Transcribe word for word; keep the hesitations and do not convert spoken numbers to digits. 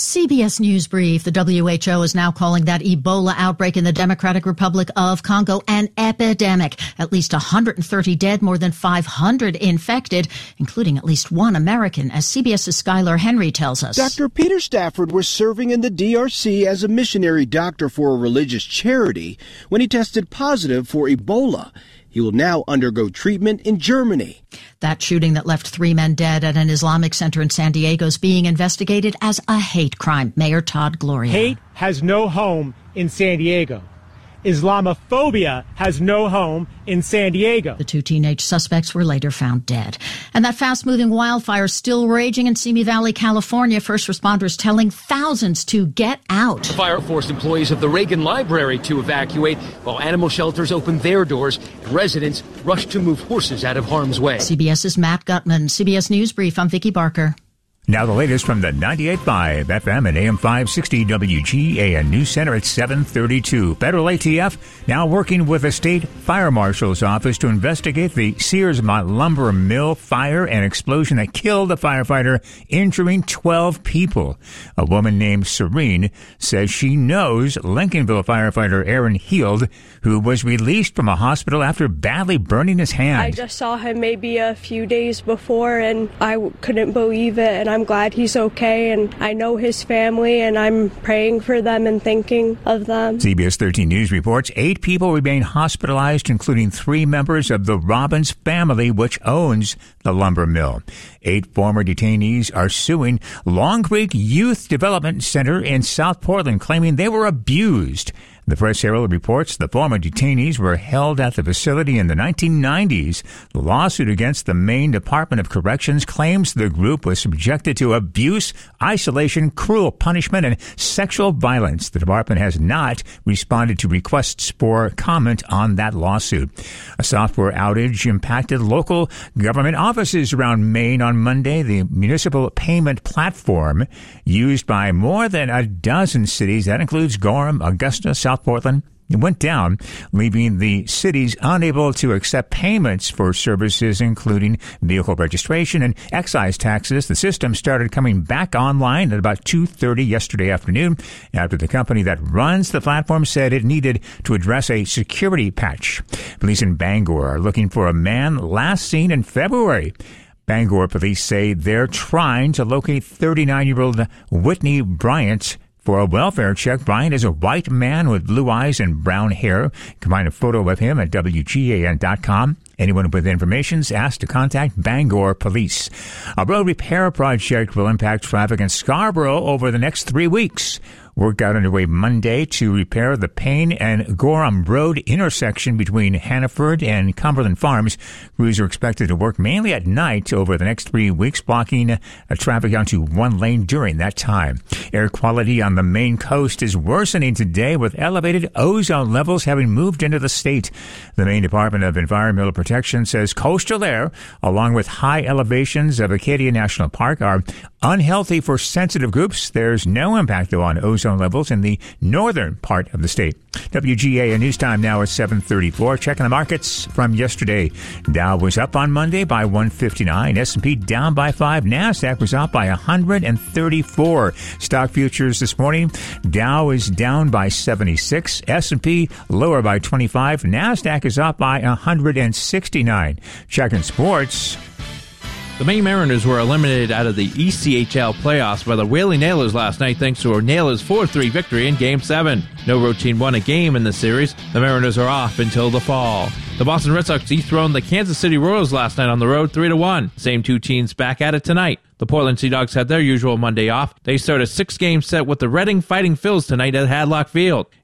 C B S News Brief. The W H O is now calling that Ebola outbreak in the Democratic Republic of Congo an epidemic. At least one hundred thirty dead, more than five hundred infected, including at least one American, as CBS's Skylar Henry tells us. Doctor Peter Stafford was serving in the D R C as a missionary doctor for a religious charity when he tested positive for Ebola. He will now undergo treatment in Germany. That shooting that left three men dead at an Islamic center in San Diego is being investigated as a hate crime. Mayor Todd Gloria. Hate has no home in San Diego. Islamophobia has no home in San Diego. The two teenage suspects were later found dead. And that fast-moving wildfire still raging in Simi Valley, California. First responders telling thousands to get out. Fire forced employees of the Reagan Library to evacuate while animal shelters opened their doors and residents rushed to move horses out of harm's way. CBS's Matt Gutman. C B S News Brief. I'm Vicki Barker. Now the latest from the ninety-eight point five F M and A M five sixty W G A N News Center at seven thirty-two. Federal A T F now working with the state fire marshal's office to investigate the Sears Lumber Mill fire and explosion that killed a firefighter, injuring twelve people. A woman named Serene says she knows Lincolnville firefighter Aaron Heald, who was released from a hospital after badly burning his hand. I just saw him maybe a few days before, and I w- couldn't believe it, and I'm glad he's okay, and I know his family, and I'm praying for them and thinking of them. C B S thirteen News reports eight people remain hospitalized, including three members of the Robbins family, which owns the lumber mill. Eight former detainees are suing Long Creek Youth Development Center in South Portland, claiming they were abused. The Press Herald reports the former detainees were held at the facility in the nineteen nineties. The lawsuit against the Maine Department of Corrections claims the group was subjected to abuse, isolation, cruel punishment, and sexual violence. The department has not responded to requests for comment on that lawsuit. A software outage impacted local government offices around Maine on Monday. The municipal payment platform used by more than a dozen cities, that includes Gorham, Augusta, South Portland, it went down, leaving the cities unable to accept payments for services including vehicle registration and excise taxes. The system started coming back online at about two thirty yesterday afternoon after the company that runs the platform said it needed to address a security patch. Police in Bangor are looking for a man last seen in February. Bangor police say they're trying to locate thirty-nine-year-old Whitney Bryant for a welfare check. Bryant is a white man with blue eyes and brown hair. You can find a photo of him at W G A N dot com. Anyone with information is asked to contact Bangor Police. A road repair project will impact traffic in Scarborough over the next three weeks. Work got underway Monday to repair the Payne and Gorham Road intersection between Hannaford and Cumberland Farms. Crews are expected to work mainly at night over the next three weeks, blocking uh, traffic onto one lane during that time. Air quality on the Maine coast is worsening today, with elevated ozone levels having moved into the state. The Maine Department of Environmental Protection says coastal air, along with high elevations of Acadia National Park, are unhealthy for sensitive groups. There's no impact, though, on ozone levels in the northern part of the state. W G A N News Time now at seven thirty-four. Checking the markets from yesterday. Dow was up on Monday by one fifty-nine. S and P down by five. NASDAQ was up by one hundred thirty-four. Stock futures this morning. Dow is down by seventy-six. S and P lower by twenty-five. NASDAQ is up by one hundred sixty-nine. Checking sports. The Maine Mariners were eliminated out of the E C H L playoffs by the Whaley Nailers last night thanks to a Nailers four three victory in Game seven. No road team won a game in the series. The Mariners are off until the fall. The Boston Red Sox dethroned the Kansas City Royals last night on the road three to one. Same two teams back at it tonight. The Portland Sea Dogs had their usual Monday off. They start a six-game set with the Reading Fighting Phils tonight at Hadlock Field.